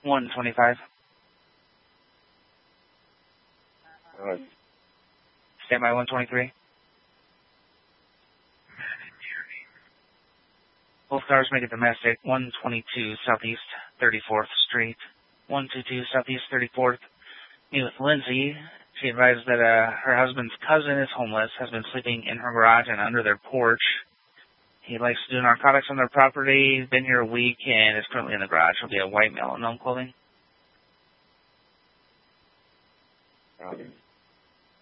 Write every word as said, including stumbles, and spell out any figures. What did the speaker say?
one twenty-five. Uh, Stand by one twenty-three. Both cars make it domestic. one twenty-two Southeast thirty-fourth Street. one twenty-two Southeast thirty-fourth. Meet with Lindsay. She advised that uh, her husband's cousin is homeless, has been sleeping in her garage and under their porch. He likes to do narcotics on their property. He's been here a week and is currently in the garage. He'll be a white male in known clothing. um,